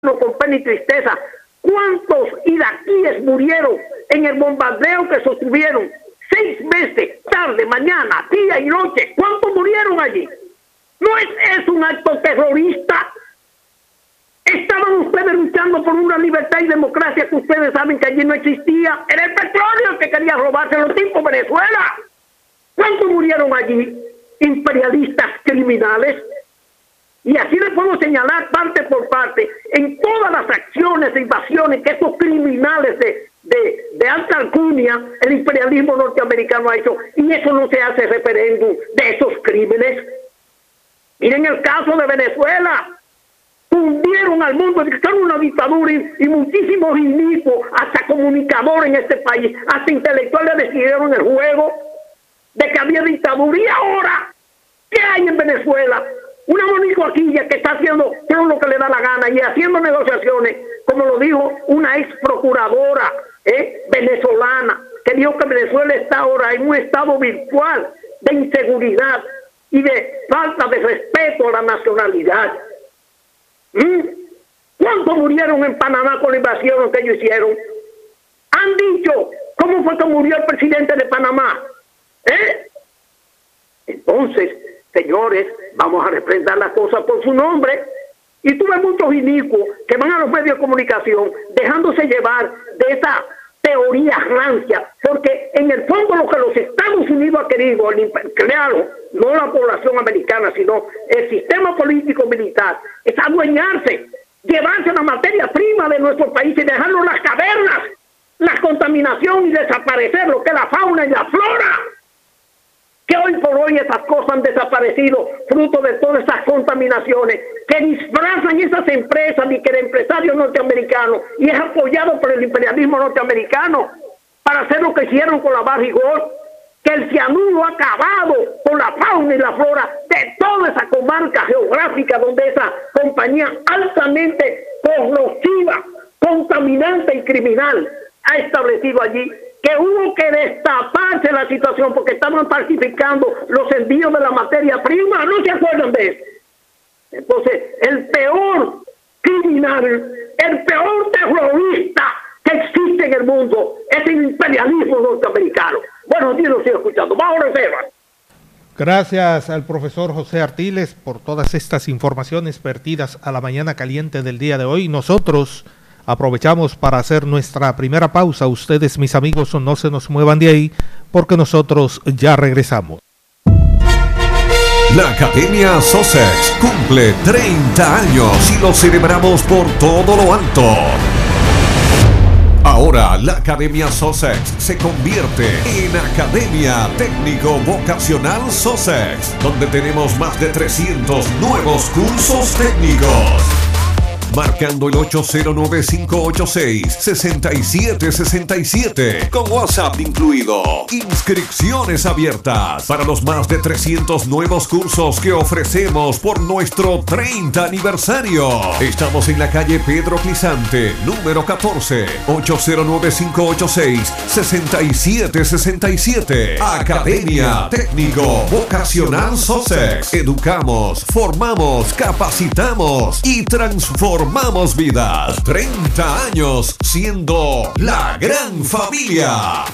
con pena y tristeza. ¿Cuántos iraquíes murieron en el bombardeo que sostuvieron 6 meses, tarde, mañana, día y noche? ¿Cuántos murieron allí? ¿No es un acto terrorista? Estaban ustedes luchando por una libertad y democracia que ustedes saben que allí no existía. Era el petróleo que quería robarse los tipos Venezuela. ¿Cuántos murieron allí? Imperialistas criminales. Y así les puedo señalar parte por parte en todas las acciones e invasiones que estos criminales de alta alcurnia, el imperialismo norteamericano ha hecho, y eso no se hace referéndum de esos crímenes. Miren el caso de Venezuela. Hundieron al mundo, dictaron una dictadura y muchísimos inicuos, hasta comunicadores en este país, hasta intelectuales decidieron el juego de que había dictadura. Y ahora, ¿qué hay en Venezuela? Una monicoquilla que está haciendo todo lo que le da la gana y haciendo negociaciones, como lo dijo una ex procuradora venezolana, que dijo que Venezuela está ahora en un estado virtual de inseguridad y de falta de respeto a la nacionalidad. ¿Cuántos murieron en Panamá con la invasión que ellos hicieron? Han dicho cómo fue que murió el presidente de Panamá. Entonces, señores, vamos a representar las cosas por su nombre. Y tú ves muchos inicuos que van a los medios de comunicación dejándose llevar de esa teoría rancia, porque en el fondo lo que los Estados Unidos ha querido, claro, no la población americana, sino el sistema político militar, es adueñarse, llevarse la materia prima de nuestro país y dejarlo en las cavernas, la contaminación, y desaparecer lo que es la fauna y la flora. Que hoy por hoy esas cosas han desaparecido fruto de todas esas contaminaciones que disfrazan esas empresas y que el empresario norteamericano y es apoyado por el imperialismo norteamericano para hacer lo que hicieron con la Barrigol, que el cianuro ha acabado con la fauna y la flora de toda esa comarca geográfica donde esa compañía altamente corrosiva, contaminante y criminal ha establecido allí, que hubo que destaparse la situación porque estaban falsificando los envíos de la materia prima. ¿No se acuerdan de eso? Entonces, el peor criminal, el peor terrorista que existe en el mundo es el imperialismo norteamericano. Bueno, yo lo sigo escuchando. Vamos a reservar. Gracias al profesor José Artiles por todas estas informaciones vertidas a la mañana caliente del día de hoy. Nosotros aprovechamos para hacer nuestra primera pausa. Ustedes, mis amigos, no se nos muevan de ahí porque nosotros ya regresamos. La Academia Sussex cumple 30 años y lo celebramos por todo lo alto. Ahora la Academia Sussex se convierte en Academia Técnico Vocacional Sussex, donde tenemos más de 300 nuevos cursos técnicos. Marcando el 809-586-6767 con WhatsApp incluido. Inscripciones abiertas para los más de 300 nuevos cursos que ofrecemos por nuestro 30 aniversario. Estamos en la calle Pedro Clisante, número 14, 809-586-6767. Academia Técnico Vocacional Sussex. Educamos, formamos, capacitamos y transformamos vidas. 30 años siendo la gran familia.